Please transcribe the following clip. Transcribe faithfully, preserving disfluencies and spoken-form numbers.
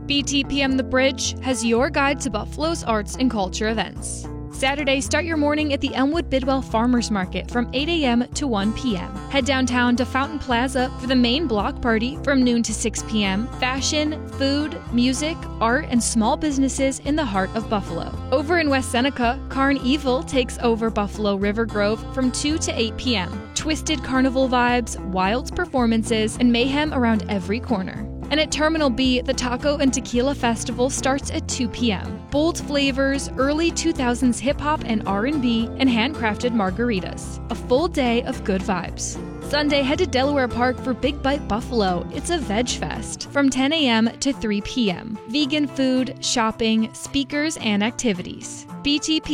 B T P M The Bridge has your guide to Buffalo's arts and culture events. Saturday, start your morning at the Elmwood Bidwell Farmers Market from eight a.m. to one p.m. Head downtown to Fountain Plaza for the main block party from noon to six p.m. Fashion, food, music, art, and small businesses in the heart of Buffalo. Over in West Seneca, Carnival takes over Buffalo River Grove from two to eight p.m. Twisted carnival vibes, wild performances, and mayhem around every corner. And at Terminal B, the Taco and Tequila Festival starts at two p.m. Bold flavors, early two thousands hip-hop and R and B, and handcrafted margaritas. A full day of good vibes. Sunday, head to Delaware Park for Big Bite Buffalo. It's a veg fest from ten a.m. to three p.m. Vegan food, shopping, speakers, and activities. B T P